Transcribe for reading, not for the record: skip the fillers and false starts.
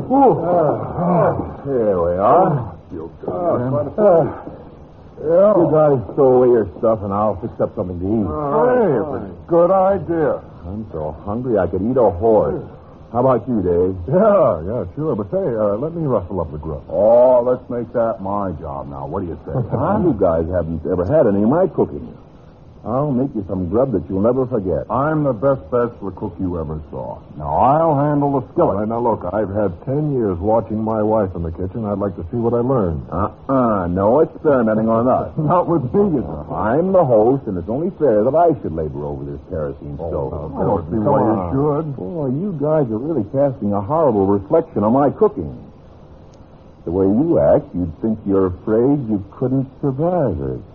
Here we are. You guys stow away your stuff, and I'll fix up something to eat. Hey, it's a good idea. I'm so hungry I could eat a horse. How about you, Dave? Yeah, sure. But say, let me rustle up the grub. Oh, let's make that my job now. What do you say? You guys haven't ever had any of my cooking. I'll make you some grub that you'll never forget. I'm the best bachelor cook you ever saw. Now, I'll handle the skillet. Now, look, I've had 10 years watching my wife in the kitchen. I'd like to see what I learned. No experimenting on us. Not with me, you know. I'm the host, and it's only fair that I should labor over this kerosene stove. I don't see why you should. Boy, you guys are really casting a horrible reflection on my cooking. The way you act, you'd think you're afraid you couldn't survive it.